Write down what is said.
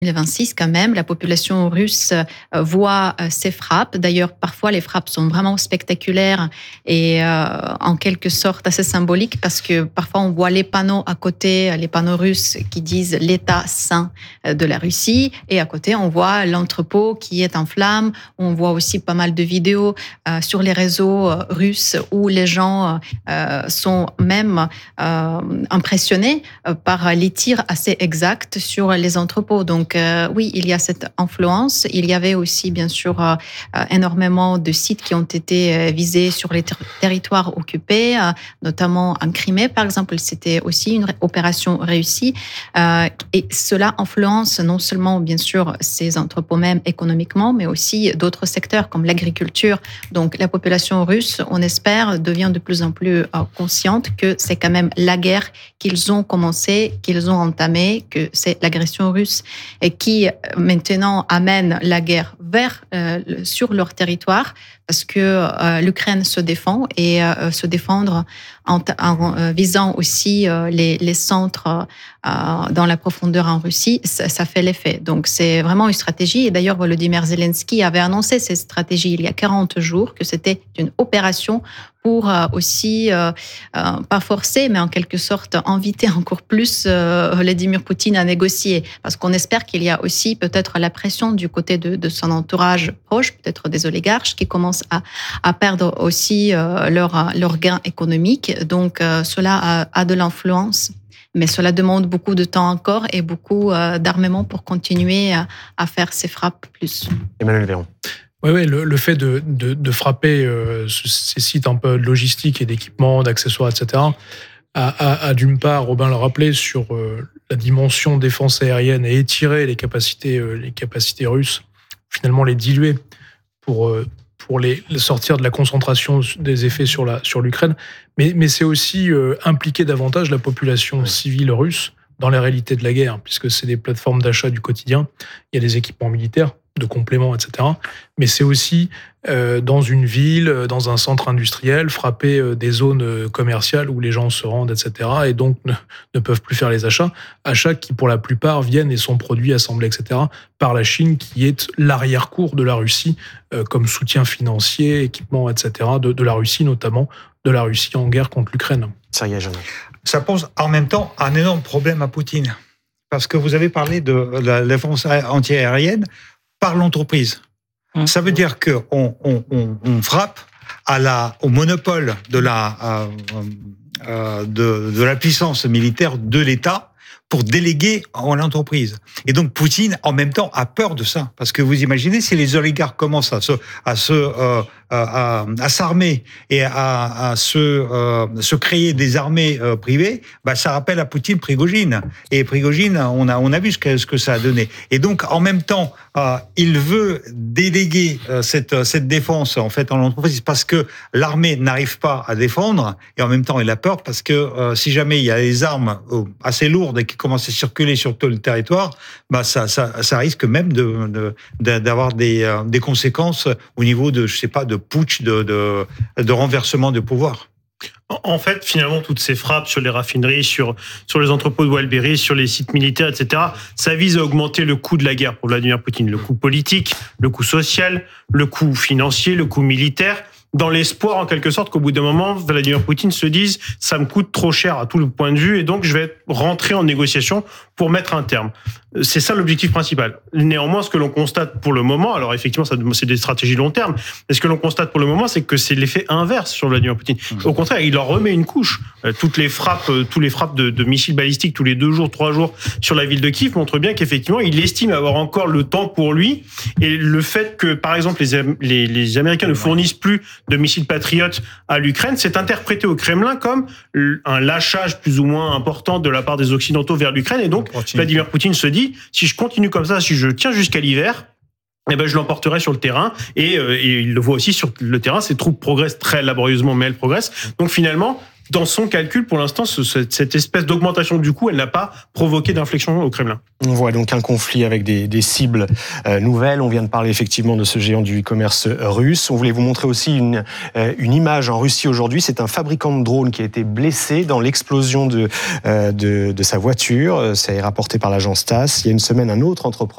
2026, quand même, la population russe voit ces frappes. D'ailleurs, parfois, les frappes sont vraiment spectaculaires et en quelque sorte assez symboliques parce que parfois, on voit les panneaux à côté, les panneaux russes qui disent l'État saint de la Russie. Et à côté, on voit l'entrepôt qui est en flammes. On voit aussi pas mal de vidéos sur les réseaux russes où les gens sont même impressionnés par les tirs assez exacts sur les entrepôts. Donc, oui, il y a cette influence. Il y avait aussi, bien sûr, énormément de sites qui ont été visés sur les territoires occupés, notamment en Crimée, par exemple. C'était aussi une opération réussie. Et cela influence non seulement, bien sûr, ces entrepôts même économiquement, mais aussi d'autres secteurs comme l'agriculture. Donc, la population russe, on espère, devient de plus en plus consciente que c'est quand même la guerre qu'ils ont commencée, qu'ils ont entamée, que c'est l'agression russe et qui maintenant amène la guerre sur leur territoire parce que l'Ukraine se défend et se défendre en visant aussi les centres dans la profondeur en Russie, ça fait l'effet. Donc c'est vraiment une stratégie. Et d'ailleurs, Volodymyr Zelensky avait annoncé cette stratégie il y a 40 jours, que c'était une opération pour aussi, pas forcer, mais en quelque sorte inviter encore plus Vladimir Poutine à négocier. Parce qu'on espère qu'il y a aussi peut-être la pression du côté de son entourage proche, peut-être des oligarches qui commencent à perdre aussi leur gain économique. Donc cela a de l'influence. Mais cela demande beaucoup de temps encore et beaucoup d'armement pour continuer à faire ces frappes plus. Emmanuel Véron. Oui, le fait de frapper ces sites un peu logistiques et d'équipements, d'accessoires, etc., a d'une part, Robin l'a rappelé, sur la dimension défense aérienne et étirer les capacités russes, finalement les diluer pour les sortir de la concentration des effets sur l'Ukraine. Mais c'est aussi impliquer davantage la population civile russe dans la réalité de la guerre, puisque c'est des plateformes d'achat du quotidien, il y a des équipements militaires, de compléments, etc. Mais c'est aussi dans une ville, dans un centre industriel, frapper des zones commerciales où les gens se rendent, etc. Et donc ne peuvent plus faire les achats. Achats qui, pour la plupart, viennent et sont produits, assemblés, etc. par la Chine, qui est l'arrière-cour de la Russie, comme soutien financier, équipement, etc. de la Russie, notamment de la Russie en guerre contre l'Ukraine. Ça pose en même temps un énorme problème à Poutine. Parce que vous avez parlé de la défense antiaérienne par l'entreprise. Ça veut dire qu'on frappe au monopole de la puissance militaire de l'État pour déléguer en l'entreprise. Et donc Poutine, en même temps, a peur de ça. Parce que vous imaginez, si les oligarques commencent à s'armer et à se créer des armées privées, ça rappelle à Poutine Prigojine. Et Prigojine, on a vu ce que ça a donné. Et donc, en même temps, il veut déléguer cette défense en fait en l'entreprise parce que l'armée n'arrive pas à défendre, et en même temps, il a peur parce que si jamais il y a des armes assez lourdes et qui commencent à circuler sur tout le territoire, ça risque même d'avoir des conséquences au niveau de, je sais pas, de putsch, de renversement de pouvoir. En fait, finalement, toutes ces frappes sur les raffineries, sur les entrepôts de Walbery, sur les sites militaires, etc., ça vise à augmenter le coût de la guerre pour Vladimir Poutine. Le coût politique, le coût social, le coût financier, le coût militaire, dans l'espoir, en quelque sorte, qu'au bout d'un moment, Vladimir Poutine se dise « ça me coûte trop cher à tout le point de vue et donc je vais rentrer en négociation pour mettre un terme ». C'est ça l'objectif principal. Néanmoins, ce que l'on constate pour le moment, alors effectivement, c'est des stratégies long terme, mais ce que l'on constate pour le moment, c'est que c'est l'effet inverse sur Vladimir Poutine. Au contraire, il leur remet une couche. Tous les frappes de missiles balistiques tous les 2 jours, 3 jours sur la ville de Kiev montrent bien qu'effectivement, il estime avoir encore le temps pour lui. Et le fait que, par exemple, les Américains ne fournissent plus de missiles patriotes à l'Ukraine, c'est interprété au Kremlin comme un lâchage plus ou moins important de la part des Occidentaux vers l'Ukraine. Et donc, Vladimir Poutine se dit, si je continue comme ça, si je tiens jusqu'à l'hiver, je l'emporterai sur le terrain. Et il le voit aussi sur le terrain, ses troupes progressent très laborieusement, mais elles progressent. Donc finalement, dans son calcul, pour l'instant, cette espèce d'augmentation du coût, elle n'a pas provoqué d'inflexion au Kremlin. On voit donc un conflit avec des cibles nouvelles. On vient de parler effectivement de ce géant du e-commerce russe. On voulait vous montrer aussi une image en Russie aujourd'hui. C'est un fabricant de drones qui a été blessé dans l'explosion de sa voiture. Ça est rapporté par l'agence TASS. Il y a une semaine, un autre entrepreneur